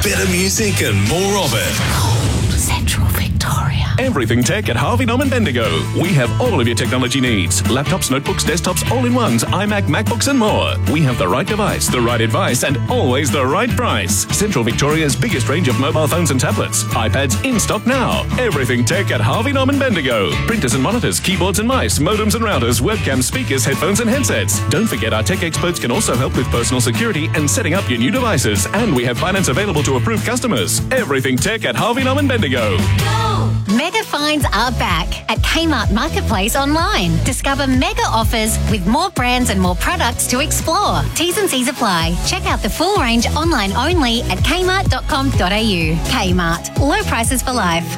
better music and more of it. Central Victoria. Everything tech at Harvey Norman Bendigo. We have all of your technology needs. Laptops, notebooks, desktops, all-in-ones, iMac, MacBooks and more. We have the right device, the right advice and always the right price. Central Victoria's biggest range of mobile phones and tablets. iPads in stock now. Everything tech at Harvey Norman Bendigo. Printers and monitors, keyboards and mice, modems and routers, webcams, speakers, headphones and headsets. Don't forget our tech experts can also help with personal security and setting up your new devices. And we have finance available to approved customers. Everything tech at Harvey Norman Bendigo. Mega finds are back at Kmart Marketplace online. Discover mega offers with more brands and more products to explore. T's and C's apply. Check out the full range online only at kmart.com.au. Kmart. Low prices for life.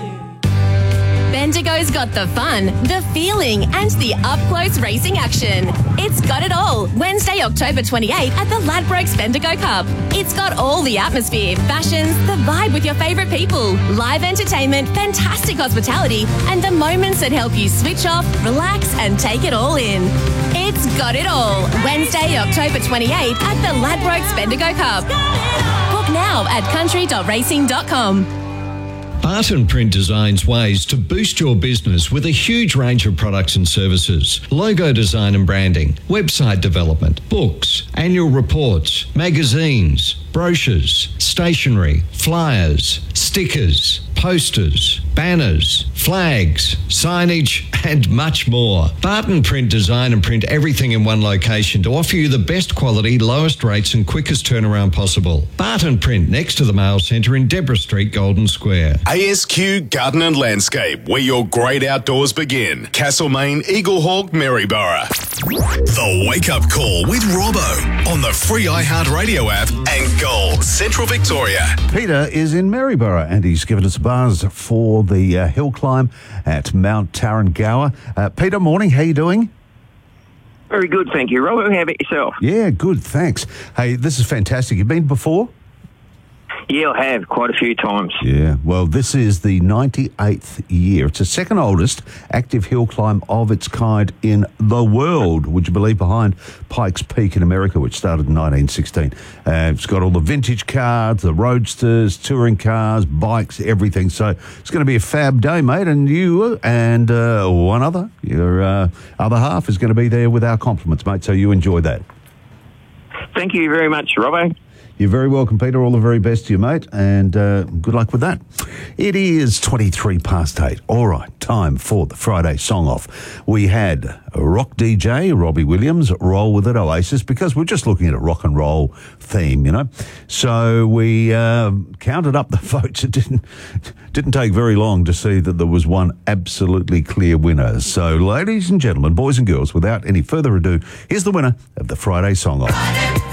Bendigo's got the fun, the feeling, and the up-close racing action. It's got it all. Wednesday, October 28 at the Ladbrokes Bendigo Cup. It's got all the atmosphere, fashions, the vibe with your favourite people, live entertainment, fantastic hospitality, and the moments that help you switch off, relax, and take it all in. It's got it all. Wednesday, October 28 at the Ladbrokes Bendigo Cup. Book now at country.racing.com. Barton Print designs ways to boost your business with a huge range of products and services. Logo design and branding, website development, books, annual reports, magazines, brochures, stationery, flyers, stickers, posters, banners, flags, signage, and much more. Barton Print design and print everything in one location to offer you the best quality, lowest rates and quickest turnaround possible. Barton Print next to the Mail Centre in Deborah Street, Golden Square. ASQ Garden and Landscape, where your great outdoors begin. Castlemaine, Eaglehawk, Maryborough. The Wake Up Call with Robbo on the free iHeartRadio app and Gold Central Victoria. Peter is in Maryborough and he's given us a buzz for the hill climb at Mount Tarrangower. Peter, morning. How you doing? Very good, thank you, Robbo. How about yourself? Yeah, good, thanks. Hey, this is fantastic. You've been before? Yeah, I have, quite a few times. Yeah, well, this is the 98th year. It's the second oldest active hill climb of its kind in the world, would you believe, behind Pikes Peak in America, which started in 1916. It's got all the vintage cars, the roadsters, touring cars, bikes, everything. So it's going to be a fab day, mate, and you and one other, your other half, is going to be there with our compliments, mate, so you enjoy that. Thank you very much, Robbo. You're very welcome, Peter. All the very best to you, mate, and good luck with that. It is 23 past 8. All right, time for the Friday Song Off. We had rock DJ Robbie Williams, Roll With It, Oasis, because we're just looking at a rock and roll theme, you know. So we counted up the votes. It didn't take very long to see that there was one absolutely clear winner. So, ladies and gentlemen, boys and girls, without any further ado, here's the winner of the Friday Song Off.